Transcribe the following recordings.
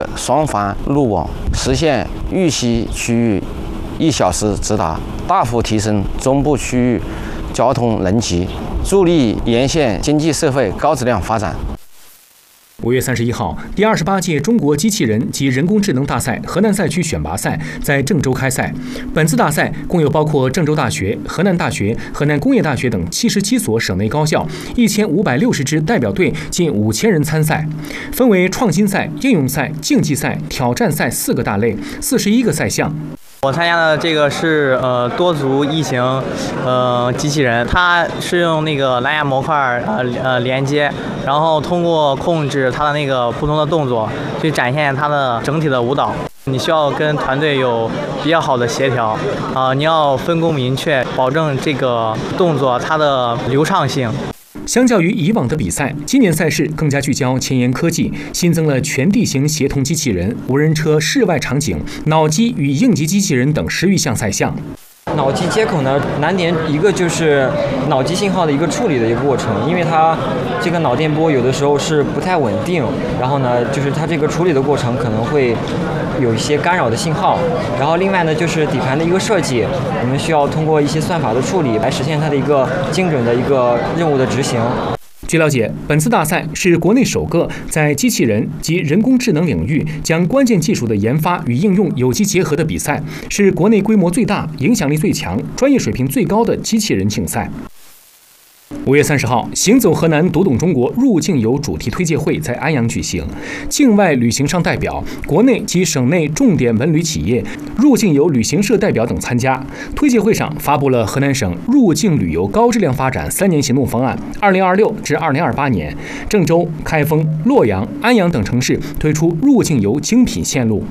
双环路网，实现豫西区域1小时直达，大幅提升中部区域交通能级，助力沿线经济社会高质量发展。 5月31号，第28届中国机器人及人工智能大赛河南赛区选拔赛在郑州开赛。本次大赛共有包括郑州大学、河南大学、河南工业大学等77所省内高校1560支代表队近5000人参赛，分为创新赛、应用赛、竞技赛、挑战赛4个大类，41个赛项。 我参加的这个是多足异形机器人，它是用那个蓝牙模块连接，然后通过控制它的那个不同的动作，去展现它的整体的舞蹈。你需要跟团队有比较好的协调，你要分工明确，保证这个动作它的流畅性。 相较于以往的比赛，今年赛事更加聚焦前沿科技，新增了全地形协同机器人、无人车室外场景、脑机与应急机器人等10余项赛项。 脑机接口呢，难点一个就是脑机信号的一个处理的一个过程，因为它这个脑电波有的时候是不太稳定，然后呢，就是它这个处理的过程可能会有一些干扰的信号。然后另外呢，就是底盘的一个设计，我们需要通过一些算法的处理来实现它的一个精准的一个任务的执行。 据了解，本次大赛是国内首个在机器人及人工智能领域将关键技术的研发与应用有机结合的比赛，是国内规模最大、影响力最强、专业水平最高的机器人竞赛。5月30号，行走河南，读懂中国入境游主题推介会在安阳举行，境外旅行商代表、国内及省内重点文旅企业、入境游旅行社代表等参加。推介会上发布了河南省入境旅游高质量发展3年行动方案，2026至2028年，郑州、开封、洛阳、安阳等城市推出入境游精品线路。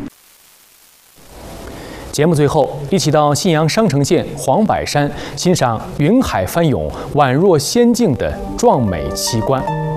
节目最后，一起到信阳商城县黄柏山欣赏云海翻涌、宛若仙境的壮美奇观。